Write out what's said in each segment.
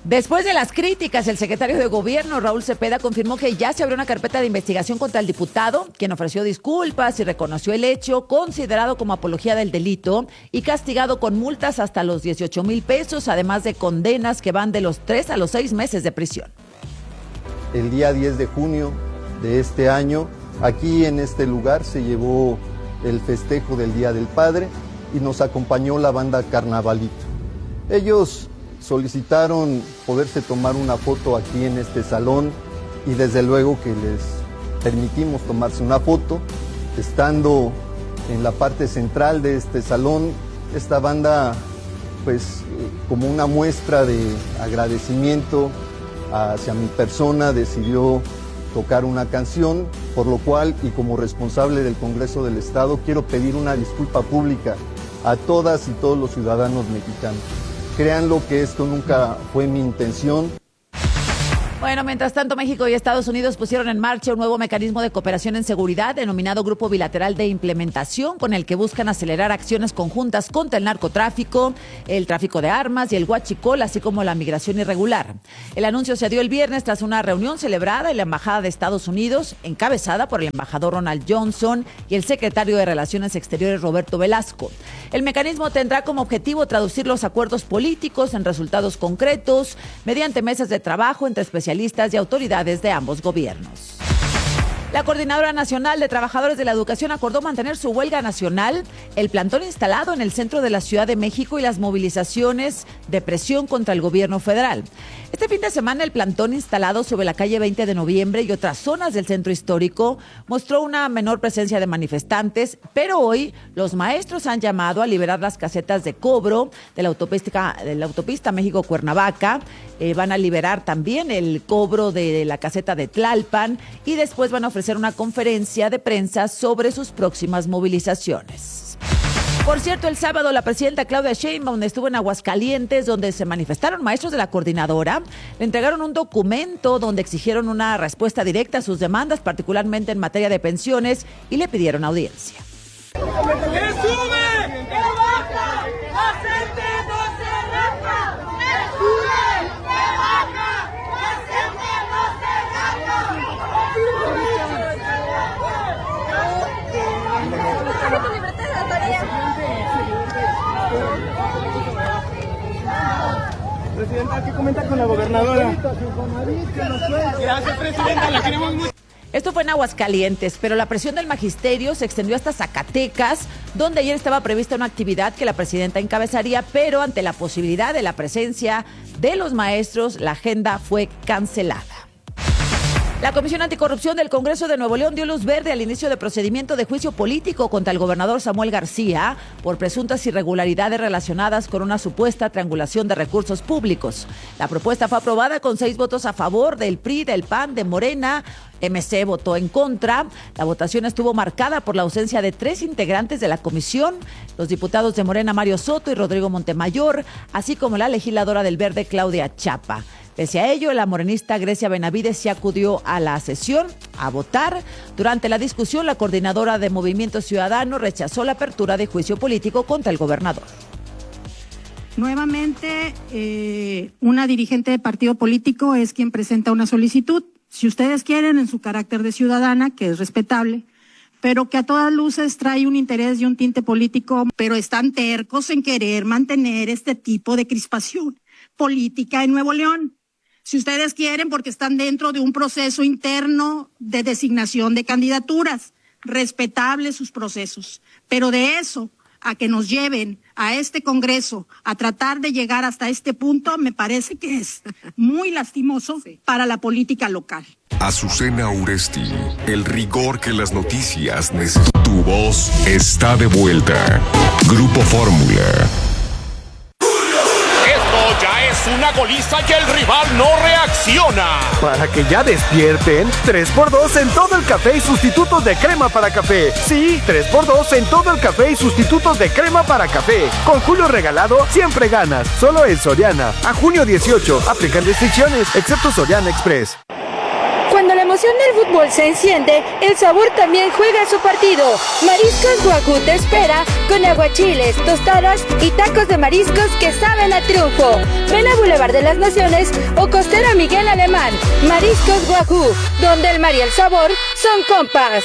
Después de las críticas, el secretario de Gobierno, Raúl Cepeda, confirmó que ya se abrió una carpeta de investigación contra el diputado, quien ofreció disculpas y reconoció el hecho, considerado como apología del delito y castigado con multas hasta los 18,000 pesos, además de condenas que van de los 3 a los 6 meses de prisión. El día 10 de junio de este año, aquí en este lugar se llevó el festejo del Día del Padre y nos acompañó la banda Carnavalito. Ellos solicitaron poderse tomar una foto aquí en este salón y desde luego que les permitimos tomarse una foto. Estando en la parte central de este salón, esta banda, pues como una muestra de agradecimiento hacia mi persona, decidió tocar una canción, por lo cual, y como responsable del Congreso del Estado, quiero pedir una disculpa pública a todas y todos los ciudadanos mexicanos. Créanlo que esto nunca fue mi intención. Bueno, mientras tanto, México y Estados Unidos pusieron en marcha un nuevo mecanismo de cooperación en seguridad denominado Grupo Bilateral de Implementación, con el que buscan acelerar acciones conjuntas contra el narcotráfico, el tráfico de armas y el huachicol, así como la migración irregular. El anuncio se dio el viernes tras una reunión celebrada en la Embajada de Estados Unidos, encabezada por el embajador Ronald Johnson y el secretario de Relaciones Exteriores Roberto Velasco. El mecanismo tendrá como objetivo traducir los acuerdos políticos en resultados concretos mediante mesas de trabajo entre especialistas y autoridades de ambos gobiernos. La Coordinadora Nacional de Trabajadores de la Educación acordó mantener su huelga nacional, el plantón instalado en el centro de la Ciudad de México y las movilizaciones de presión contra el gobierno federal. Este fin de semana, el plantón instalado sobre la calle 20 de noviembre y otras zonas del centro histórico mostró una menor presencia de manifestantes, pero hoy los maestros han llamado a liberar las casetas de cobro de la autopista México-Cuernavaca. Van a liberar también el cobro de la caseta de Tlalpan y después van a ofrecer una conferencia de prensa sobre sus próximas movilizaciones. Por cierto, el sábado la presidenta Claudia Sheinbaum estuvo en Aguascalientes, donde se manifestaron maestros de la coordinadora. Le entregaron un documento donde exigieron una respuesta directa a sus demandas, particularmente en materia de pensiones, y le pidieron audiencia. ¡Que sube! ¡Que baja! ¡La gente no se raja! ¡Que sube! ¡Que baja! ¡La gente no se raja! Presidenta, ¿qué comenta con la gobernadora? Gracias, presidenta, la queremos mucho. Esto fue en Aguascalientes, pero la presión del magisterio se extendió hasta Zacatecas, donde ayer estaba prevista una actividad que la presidenta encabezaría, pero ante la posibilidad de la presencia de los maestros, la agenda fue cancelada. La Comisión Anticorrupción del Congreso de Nuevo León dio luz verde al inicio de procedimiento de juicio político contra el gobernador Samuel García por presuntas irregularidades relacionadas con una supuesta triangulación de recursos públicos. La propuesta fue aprobada con 6 votos a favor del PRI, del PAN, de Morena. MC votó en contra. La votación estuvo marcada por la ausencia de 3 integrantes de la comisión, los diputados de Morena Mario Soto y Rodrigo Montemayor, así como la legisladora del Verde Claudia Chapa. Pese a ello, la morenista Grecia Benavides se acudió a la sesión a votar. Durante la discusión, la coordinadora de Movimiento Ciudadano rechazó la apertura de juicio político contra el gobernador. Nuevamente, una dirigente de partido político es quien presenta una solicitud. Si ustedes quieren, en su carácter de ciudadana, que es respetable, pero que a todas luces trae un interés y un tinte político, pero están tercos en querer mantener este tipo de crispación política en Nuevo León. Si ustedes quieren, porque están dentro de un proceso interno de designación de candidaturas, respetables sus procesos, pero de eso a que nos lleven a este Congreso a tratar de llegar hasta este punto, me parece que es muy lastimoso para la política local. Azucena Uresti, el rigor que las noticias necesitan. Tu voz está de vuelta. Grupo Fórmula. Ya es una goliza y el rival no reacciona. Para que ya despierten, 3x2 en todo el café y sustitutos de crema para café. Sí, 3x2 en todo el café y sustitutos de crema para café. Con Julio regalado, siempre ganas. Solo en Soriana. A junio 18. Aplican restricciones, excepto Soriana Express. Cuando la emoción del fútbol se enciende, el sabor también juega su partido. Mariscos Wagyu te espera con aguachiles, tostadas y tacos de mariscos que saben a triunfo. Ven a Boulevard de las Naciones o Costera Miguel Alemán. Mariscos Wagyu, donde el mar y el sabor son compas.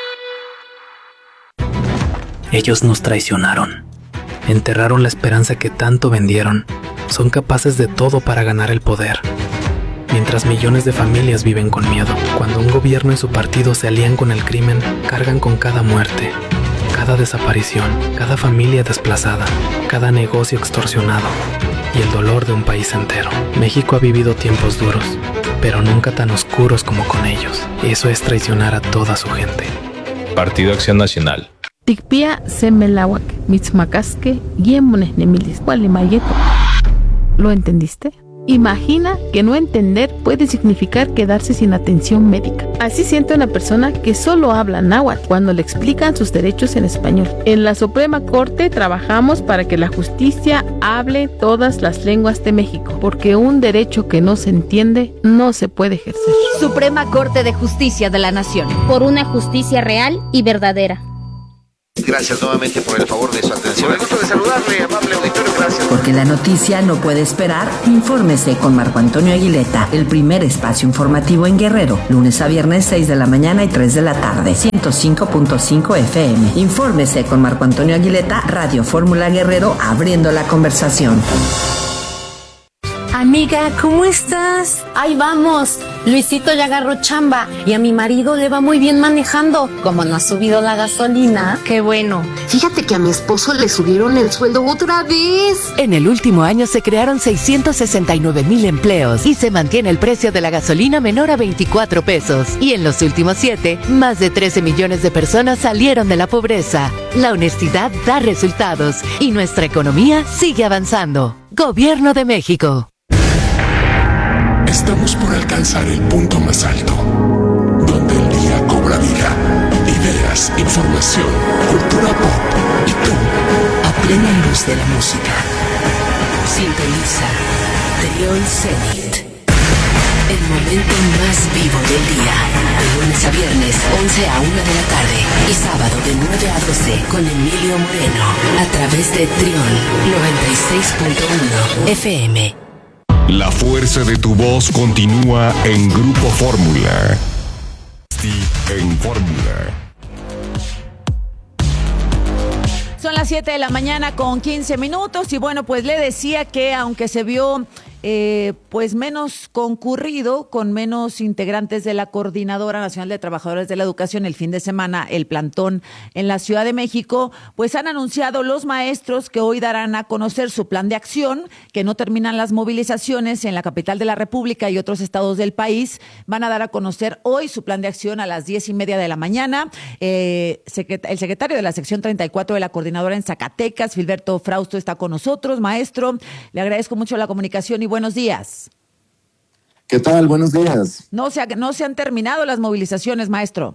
Ellos nos traicionaron. Enterraron la esperanza que tanto vendieron. Son capaces de todo para ganar el poder. Mientras millones de familias viven con miedo. Cuando un gobierno y su partido se alían con el crimen, cargan con cada muerte, cada desaparición, cada familia desplazada, cada negocio extorsionado y el dolor de un país entero. México ha vivido tiempos duros, pero nunca tan oscuros como con ellos. Eso es traicionar a toda su gente. Partido Acción Nacional. Tikpia semelawak, mitzmacasque, guiemones nemilis, mayeto. ¿Lo entendiste? Imagina que no entender puede significar quedarse sin atención médica. Así siente una persona que solo habla náhuatl cuando le explican sus derechos en español. En la Suprema Corte trabajamos para que la justicia hable todas las lenguas de México, porque un derecho que no se entiende no se puede ejercer. Suprema Corte de Justicia de la Nación. Por una justicia real y verdadera. Gracias nuevamente por el favor de su atención. Me gusto de saludarle, amable auditorio, gracias. Porque la noticia no puede esperar, infórmese con Marco Antonio Aguileta, el primer espacio informativo en Guerrero, lunes a viernes 6 de la mañana y 3 de la tarde, 105.5 FM. Infórmese con Marco Antonio Aguileta, Radio Fórmula Guerrero, abriendo la conversación. Amiga, ¿cómo estás? Ahí vamos. Luisito ya agarró chamba y a mi marido le va muy bien manejando. Como no ha subido la gasolina. Qué bueno. Fíjate que a mi esposo le subieron el sueldo otra vez. En el último año se crearon 669,000 empleos y se mantiene el precio de la gasolina menor a 24 pesos. Y en los últimos 7, más de 13 millones de personas salieron de la pobreza. La honestidad da resultados y nuestra economía sigue avanzando. Gobierno de México. Estamos por alcanzar el punto más alto, donde el día cobra vida, ideas, información, cultura pop y tú, a plena luz de la música. Sintoniza Trión Zenit, el momento más vivo del día, de lunes a viernes, 11 a 1 de la tarde y sábado de 9 a 12 con Emilio Moreno, a través de Trión 96.1 FM. La fuerza de tu voz continúa en Grupo Fórmula. En Fórmula. Son las 7 de la mañana con 15 minutos y bueno, pues le decía que aunque se vio pues menos concurrido, con menos integrantes de la Coordinadora Nacional de Trabajadores de la Educación el fin de semana, el plantón en la Ciudad de México, pues han anunciado los maestros que hoy darán a conocer su plan de acción, que no terminan las movilizaciones en la capital de la República y otros estados del país. Van a dar a conocer hoy su plan de acción a las 10:30 de la mañana. El secretario de la sección 34 de la Coordinadora en Zacatecas, Filberto Frausto, está con nosotros. Maestro, le agradezco mucho la comunicación y buenos días. ¿Qué tal? Buenos días. No se han terminado las movilizaciones, maestro.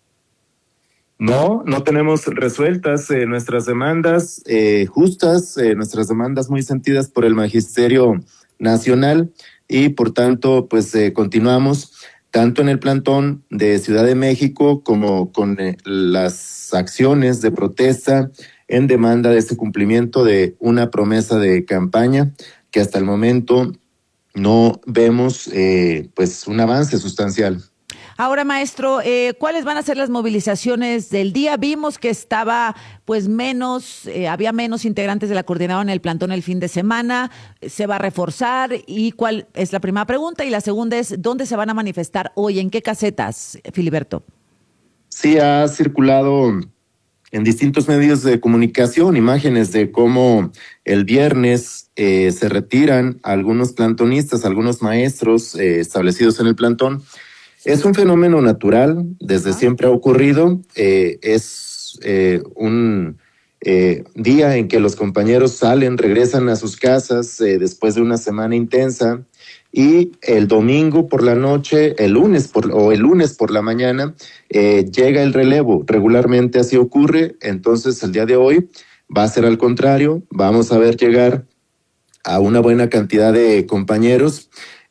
No tenemos resueltas nuestras demandas justas, nuestras demandas muy sentidas por el Magisterio Nacional y por tanto pues continuamos tanto en el plantón de Ciudad de México como con las acciones de protesta en demanda de este cumplimiento de una promesa de campaña que hasta el momento no vemos pues un avance sustancial. Ahora, maestro, ¿cuáles van a ser las movilizaciones del día? Vimos que estaba pues había menos integrantes de la coordinadora en el plantón el fin de semana. ¿Se va a reforzar? ¿Y cuál es la primera pregunta? Y la segunda es, ¿dónde se van a manifestar hoy? ¿En qué casetas, Filiberto? Sí, ha circulado en distintos medios de comunicación imágenes de cómo el viernes se retiran algunos plantonistas, algunos maestros establecidos en el plantón. Es un fenómeno natural, desde siempre ha ocurrido. Es un día en que los compañeros salen, regresan a sus casas después de una semana intensa y el domingo por la noche, el lunes por la mañana, llega el relevo. Regularmente así ocurre, entonces el día de hoy va a ser al contrario. Vamos a ver llegar a una buena cantidad de compañeros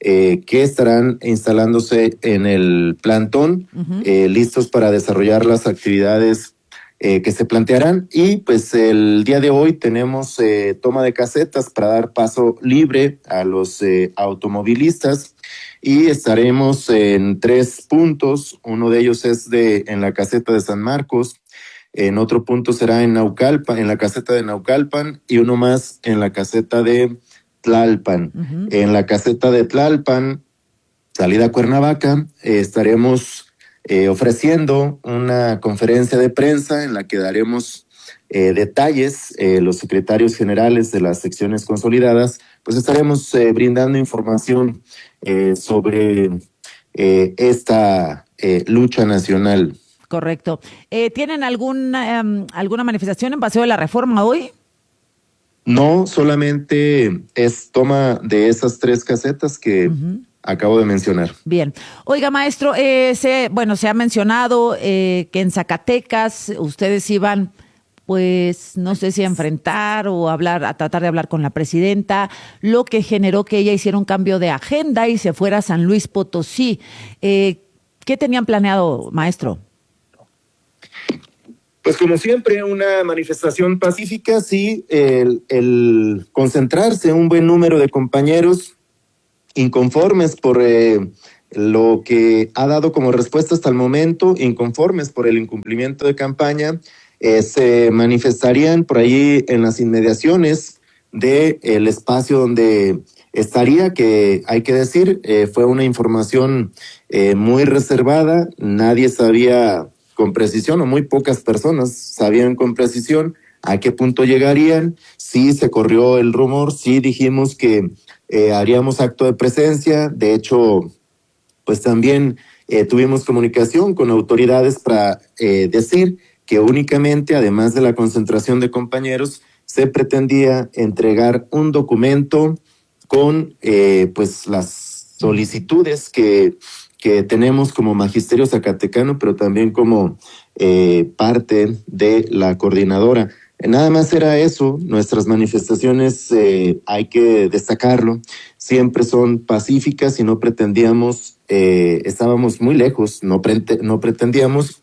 que estarán instalándose en el plantón, listos para desarrollar las actividades que se plantearán. Y pues el día de hoy tenemos toma de casetas para dar paso libre a los automovilistas y estaremos en 3 puntos. Uno de ellos es en la caseta de San Marcos, en otro punto será en Naucalpan, en la caseta de Naucalpan, y uno más en la caseta de Tlalpan. En la caseta de Tlalpan, salida a Cuernavaca, estaremos ofreciendo una conferencia de prensa en la que daremos detalles. Los secretarios generales de las secciones consolidadas, pues estaremos brindando información sobre esta lucha nacional. Correcto. ¿Tienen alguna manifestación en Paseo de la Reforma hoy? No, solamente es toma de esas 3 casetas que acabo de mencionar. Bien. Oiga, maestro, se ha mencionado que en Zacatecas ustedes iban, pues, no sé si a enfrentar o a tratar de hablar con la presidenta, lo que generó que ella hiciera un cambio de agenda y se fuera a San Luis Potosí. ¿Qué tenían planeado, maestro? Pues como siempre, una manifestación pacífica, sí, el concentrarse un buen número de compañeros inconformes por lo que ha dado como respuesta hasta el momento, inconformes por el incumplimiento de campaña, se manifestarían por ahí en las inmediaciones del espacio donde estaría, que hay que decir, fue una información muy reservada, nadie sabía con precisión, o muy pocas personas sabían con precisión a qué punto llegarían. Sí se corrió el rumor, sí dijimos que haríamos acto de presencia. De hecho, pues también tuvimos comunicación con autoridades para decir que únicamente, además de la concentración de compañeros, se pretendía entregar un documento con pues las solicitudes que tenemos como Magisterio Zacatecano, pero también como parte de la coordinadora. Nada más era eso. Nuestras manifestaciones, hay que destacarlo, siempre son pacíficas y no pretendíamos, estábamos muy lejos, no pretendíamos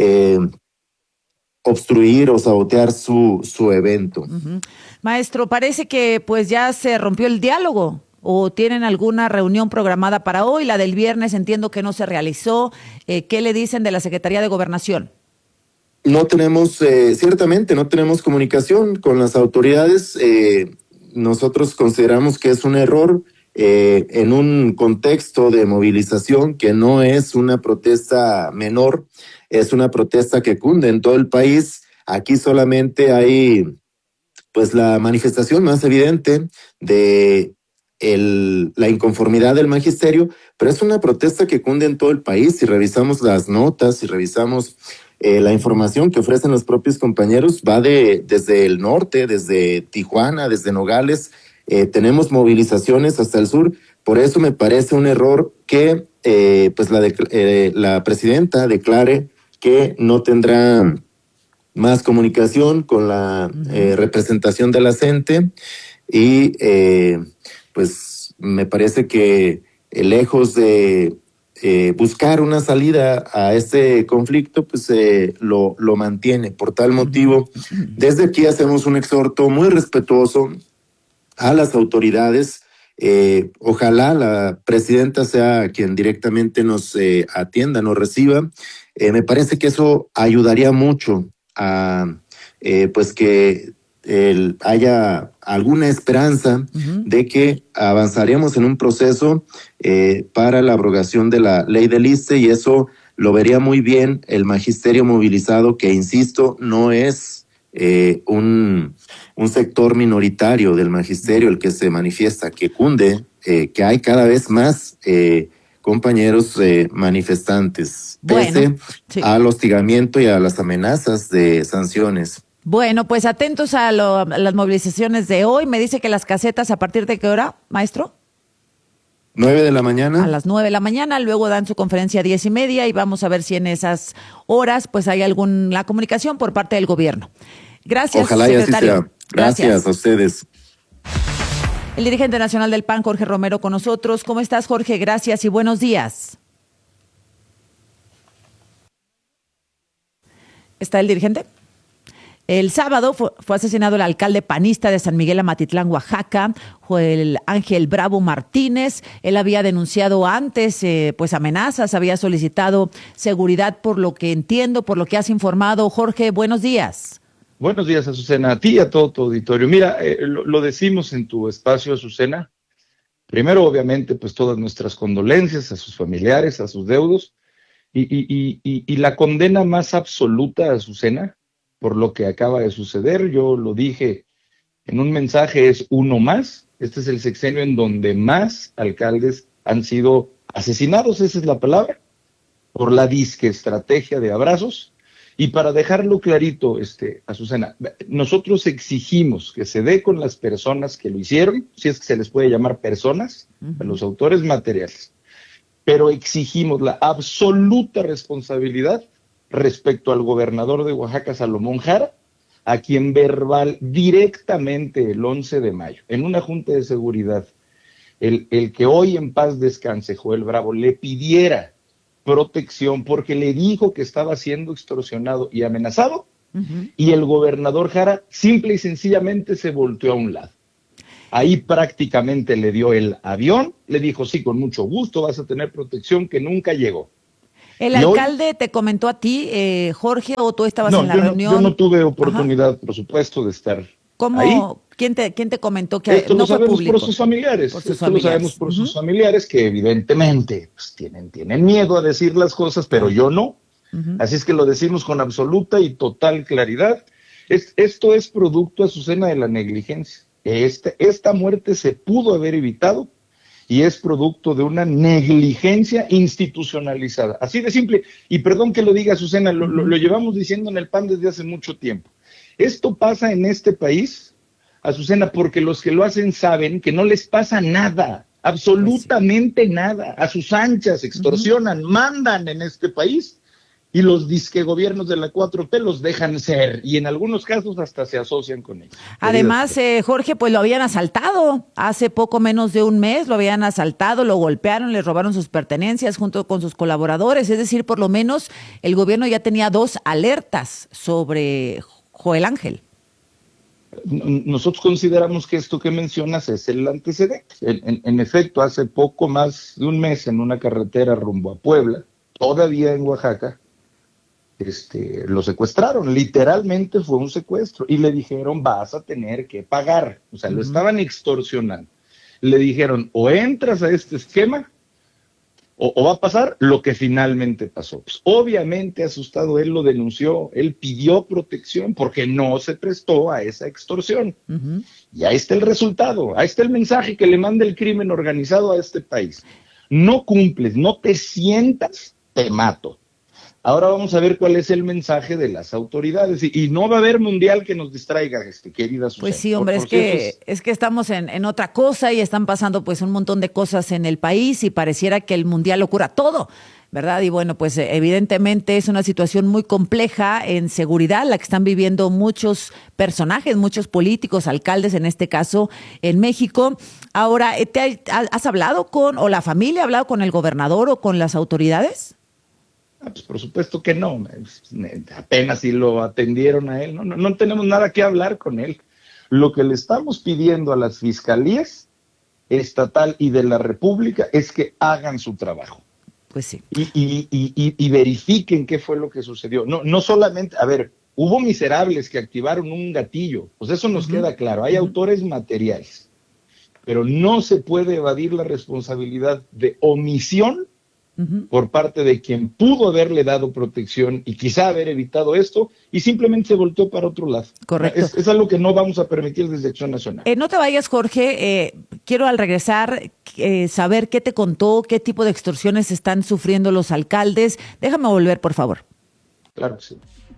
obstruir o sabotear su evento. Maestro, parece que pues ya se rompió el diálogo. ¿O tienen alguna reunión programada para hoy? La del viernes entiendo que no se realizó. ¿Qué le dicen de la Secretaría de Gobernación? No tenemos, ciertamente no tenemos comunicación con las autoridades. Nosotros consideramos que es un error en un contexto de movilización que no es una protesta menor, es una protesta que cunde en todo el país. Aquí solamente hay pues la manifestación más evidente de la inconformidad del magisterio, pero es una protesta que cunde en todo el país. Si revisamos las notas, si revisamos la información que ofrecen los propios compañeros, va desde el norte, desde Tijuana, desde Nogales, tenemos movilizaciones hasta el sur. Por eso me parece un error que pues la presidenta declare que no tendrá más comunicación con la representación de la CENTE y pues me parece que lejos de buscar una salida a este conflicto, pues lo mantiene. Por tal motivo, desde aquí hacemos un exhorto muy respetuoso a las autoridades. Ojalá la presidenta sea quien directamente nos atienda, nos reciba. Me parece que eso ayudaría mucho a pues que haya alguna esperanza de que avanzaremos en un proceso para la abrogación de la ley del ISSSTE, y eso lo vería muy bien el magisterio movilizado, que insisto, no es un sector minoritario del magisterio el que se manifiesta, que cunde, que hay cada vez más compañeros manifestantes, pese al hostigamiento y a las amenazas de sanciones. Bueno, pues atentos a las movilizaciones de hoy. Me dice que las casetas, ¿a partir de qué hora, maestro? 9 de la mañana. A las 9 de la mañana, luego dan su conferencia a 10:30 y vamos a ver si en esas horas pues hay la comunicación por parte del gobierno. Gracias, ojalá secretario. Y así sea. Gracias a ustedes. El dirigente nacional del PAN, Jorge Romero, con nosotros. ¿Cómo estás, Jorge? Gracias y buenos días. ¿Está el dirigente? El sábado fue asesinado el alcalde panista de San Miguel Amatitlán, Oaxaca, Joel Ángel Bravo Martínez. Él había denunciado antes amenazas, había solicitado seguridad, por lo que entiendo, por lo que has informado. Jorge, buenos días. Buenos días, Azucena, a ti y a todo tu auditorio. Mira, lo decimos en tu espacio, Azucena. Primero, obviamente, pues todas nuestras condolencias a sus familiares, a sus deudos, y la condena más absoluta, Azucena, por lo que acaba de suceder. Yo lo dije en un mensaje, es uno más. Este es el sexenio en donde más alcaldes han sido asesinados, esa es la palabra, por la disque estrategia de abrazos. Y para dejarlo clarito, Azucena, nosotros exigimos que se dé con las personas que lo hicieron, si es que se les puede llamar personas, a los autores materiales, pero exigimos la absoluta responsabilidad respecto al gobernador de Oaxaca, Salomón Jara, a quien directamente el 11 de mayo, en una junta de seguridad, el que hoy en paz descanse, Joel Bravo, le pidiera protección porque le dijo que estaba siendo extorsionado y amenazado, y el gobernador Jara simple y sencillamente se volteó a un lado. Ahí prácticamente le dio el avión, le dijo, sí, con mucho gusto, vas a tener protección, que nunca llegó. ¿El alcalde te comentó a ti, Jorge, o tú estabas en la reunión? Yo no tuve oportunidad, por supuesto, de estar ahí. ¿Quién te comentó que esto no fue público? Esto lo sabemos por sus familiares. Lo sabemos por sus familiares, que evidentemente pues, tienen miedo a decir las cosas, pero yo no. Así es que lo decimos con absoluta y total claridad. Esto es producto, Azucena, de la negligencia. Esta muerte se pudo haber evitado y es producto de una negligencia institucionalizada. Así de simple. Y perdón que lo diga, Azucena, lo llevamos diciendo en el PAN desde hace mucho tiempo. Esto pasa en este país, Azucena, porque los que lo hacen saben que no les pasa nada, absolutamente nada. A sus anchas extorsionan, mandan en este país, y los disque gobiernos de la 4T los dejan ser, y en algunos casos hasta se asocian con ellos. Además, Jorge, pues lo habían asaltado hace poco menos de un mes, lo habían asaltado, lo golpearon, le robaron sus pertenencias junto con sus colaboradores, es decir, por lo menos el gobierno ya tenía 2 alertas sobre Joel Ángel. Nosotros consideramos que esto que mencionas es el antecedente. En efecto, hace poco más de un mes, en una carretera rumbo a Puebla, todavía en Oaxaca, lo secuestraron, literalmente fue un secuestro, y le dijeron, vas a tener que pagar. O sea, lo estaban extorsionando. Le dijeron, o entras a este esquema, o va a pasar lo que finalmente pasó. Pues, obviamente, asustado, él lo denunció, él pidió protección porque no se prestó a esa extorsión. Y ahí está el resultado, ahí está el mensaje que le manda el crimen organizado a este país. No cumples, no te sientas, te mato. Ahora vamos a ver cuál es el mensaje de las autoridades. Y no va a haber mundial que nos distraiga, querida Susana. Pues sí, hombre, es que estamos en otra cosa y están pasando pues un montón de cosas en el país y pareciera que el mundial lo cura todo, ¿verdad? Y bueno, pues evidentemente es una situación muy compleja en seguridad, la que están viviendo muchos personajes, muchos políticos, alcaldes en este caso en México. Ahora, ¿has hablado o la familia ha hablado con el gobernador o con las autoridades? Pues por supuesto que no, apenas si lo atendieron a él, no tenemos nada que hablar con él. Lo que le estamos pidiendo a las fiscalías estatal y de la República es que hagan su trabajo. Pues sí. Y verifiquen qué fue lo que sucedió. No solamente, a ver, hubo miserables que activaron un gatillo, pues eso nos queda claro, hay autores materiales, pero no se puede evadir la responsabilidad de omisión por parte de quien pudo haberle dado protección y quizá haber evitado esto y simplemente se volteó para otro lado. Correcto. Es algo que no vamos a permitir desde Acción Nacional. No te vayas, Jorge. Quiero al regresar saber qué te contó, qué tipo de extorsiones están sufriendo los alcaldes. Déjame volver, por favor. Claro que sí.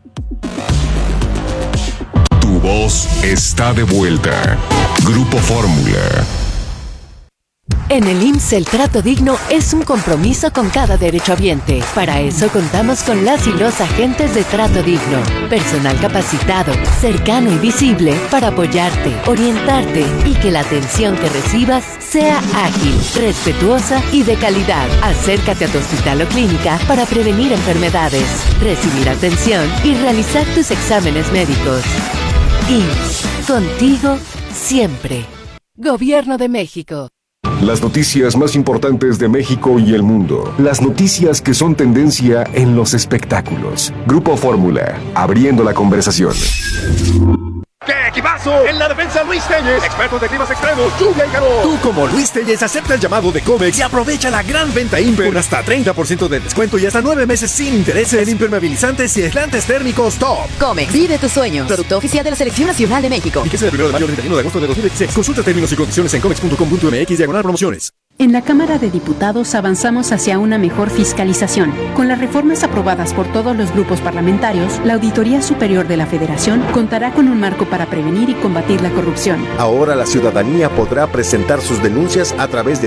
Tu voz está de vuelta. Grupo Fórmula. En el IMSS el trato digno es un compromiso con cada derechohabiente. Para eso contamos con las y los agentes de trato digno. Personal capacitado, cercano y visible para apoyarte, orientarte y que la atención que recibas sea ágil, respetuosa y de calidad. Acércate a tu hospital o clínica para prevenir enfermedades, recibir atención y realizar tus exámenes médicos. IMSS, contigo siempre. Gobierno de México. Las noticias más importantes de México y el mundo. Las noticias que son tendencia en los espectáculos. Grupo Fórmula, abriendo la conversación. ¡Qué equipazo! En la defensa Luis Telles, expertos de climas extremos, lluvia y calor. Tú como Luis Telles acepta el llamado de Comex y aprovecha la gran venta Imper con hasta 30% de descuento y hasta 9 meses sin intereses en impermeabilizantes y aislantes térmicos top. Comex, vive tus sueños. Producto oficial de la Selección Nacional de México. Fíjese del 1 de mayo al 31 de agosto de 2016. Consulta términos y condiciones en comex.com.mx/promociones. En la Cámara de Diputados avanzamos hacia una mejor fiscalización. Con las reformas aprobadas por todos los grupos parlamentarios, la Auditoría Superior de la Federación contará con un marco para prevenir y combatir la corrupción. Ahora la ciudadanía podrá presentar sus denuncias a través de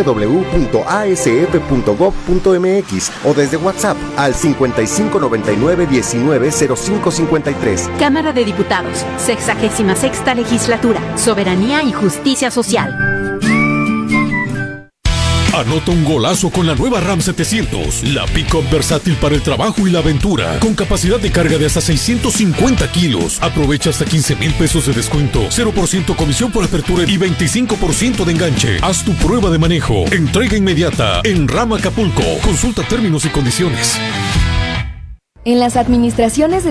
www.asf.gov.mx o desde WhatsApp al 5599-190553. Cámara de Diputados, 66ª Legislatura, Soberanía y Justicia Social. Anota un golazo con la nueva Ram 700, la pick-up versátil para el trabajo y la aventura, con capacidad de carga de hasta 650 kilos. Aprovecha hasta 15,000 pesos de descuento, 0% comisión por apertura y 25% de enganche. Haz tu prueba de manejo. Entrega inmediata en Ram Acapulco. Consulta términos y condiciones. En las administraciones de